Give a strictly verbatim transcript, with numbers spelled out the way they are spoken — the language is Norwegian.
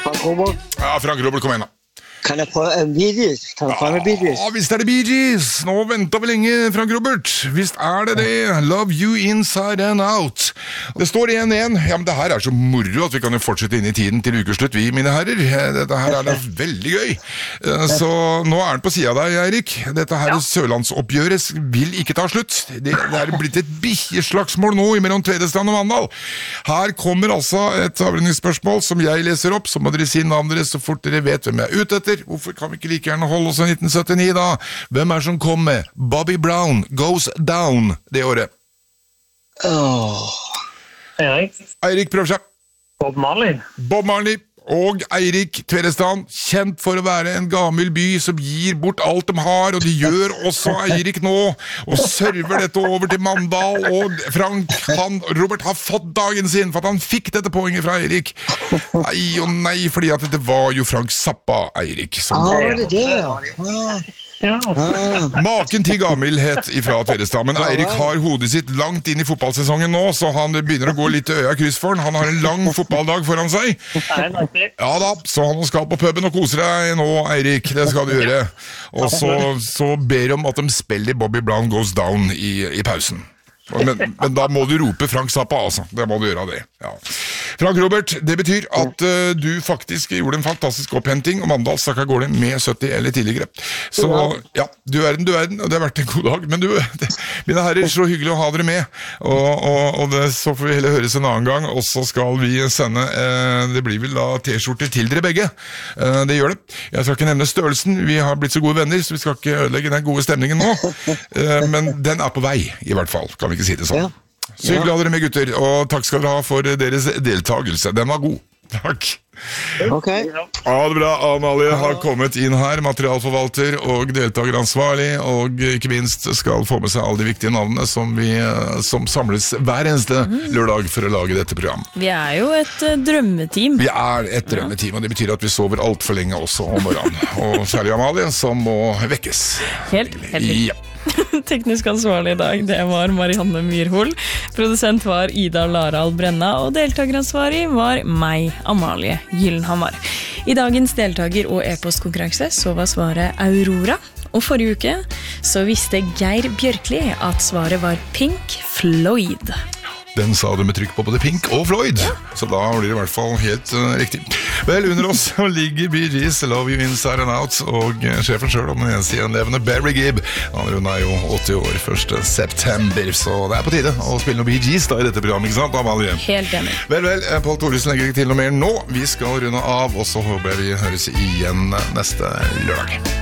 Frank Robert. Ja, Frank Robert, kom igjen da. Kan jeg prøve en Bee Gees? Kan jeg prøve Bee Gees? Ja, visst er det Bee Gees. Nå venter vi lenge, Frank Robert. Visst er det det. Love you inside and out. Det står en igjen. Ja, men det her er så moro at vi kan jo fortsette inn i tiden til ukeslutt, vi, mine herrer. Dette her er da veldig gøy. Så nå er den på siden av deg, Eirik. Dette her sørlandsoppgjøret vil ikke ta slutt. Det er blitt et bikkjeslagsmål nå mellom Tvedestrand og Mandal. Her kommer altså et avrenningsspørsmål som jeg leser opp, så må dere si navnet deres så fort dere vet hvem jeg er ute etter. Hvorfor kan vi ikke like gjerne holde oss i nitten syttini da? Hvem er som kom med Bobby Brown Goes Down det året? Åh. Erik. Eirik prøver seg. Bob Marley. Bob Marley og Eirik Tvedestrand, kjent for å være en gammel by som gir bort alt de har, og de gjør også Eirik nå, og server dette over til Mandal, og Frank, han, Robert har fått dagen sin, for at han fikk dette poenget fra Eirik. Nei og nei, fordi at det var jo Frank Zappa, Eirik. Som Ah, var det det, ja. Ah. Ja. Maken til gammelhet ifra Tvedestrand, men Eirik har hodet sitt langt inn i fotballsesongen nå, så han begynner å gå litt øya kryss for han. Han har en lang fotballdag foran seg. Ja da, så han skal på puben og koser deg nå, Eirik. Det skal du gjøre. Og så, så ber de om at de spiller Bobby Brown Goes Down i, i pausen. Men, men da må du rope Frank Zappa, altså. Det må du gjøre av det. Ja. Frank Robert, det betyr at uh, du faktisk gjorde en fantastisk opphenting, og Mandal stakk av gårde med sytti eller tidligere. Så ja, du er den, du er den, og det har vært en god dag. Men du, det, mine herrer, så hyggelig å ha dere med. Og, og, og det, så får vi heller høres en annen gang, og så skal vi sende, uh, det blir vel da t-skjorter til dere begge. Uh, det gjør det. Jeg skal ikke nevne størrelsen, vi har blitt så gode venner, så vi skal ikke ødelegge den gode stemningen nå. Uh, men den er på vei, i hvert fall, kan vi ikke si det sånn. Ja. Så hyggelig å ha dere med, gutter, og takk skal dere ha for deres deltagelse. Den var god. Takk. Ok. Ja, det er bra. Amalie har kommet inn her, materialforvalter og deltakeransvarlig, og ikke minst skal få med seg alle de viktige navnene som, vi, som samles hver eneste lørdag for å lage dette program. Vi er jo et uh, drømmeteam. Vi er et drømmeteam, og det betyr at vi sover alt for lenge også om morgenen. Og særlig Amalie, som må vekkes. Helt, helt. Ja. Teknisk ansvarlig i dag, det var Marianne Myrhol. Produsent var Ida Larald Brenna, og deltakeransvarlig var meg, Amalie Gyllenhammer. I dagens deltaker- og e-postkonkurranse så var svaret Aurora, og forrige uke så visste Geir Bjørkli at svaret var Pink Floyd. Den sa du med trykk på både Pink og Floyd, ja. Så da blir det i hvert fall helt uh, riktig. Vel, under oss ligger Bee Gees, Love You Inside and Out, og uh, sjefen selv om den eneste gjenlevende Barry Gibb. Han er jo åtti år første september, så det er på tide å spille noe Bee Gees da i dette programmet, ikke sant, Amalie? Helt enig. Vel, vel, Paul Thoresen legger ikke til noe mer nå. Vi skal runde av, og så håper jeg vi høres igjen neste lørdag.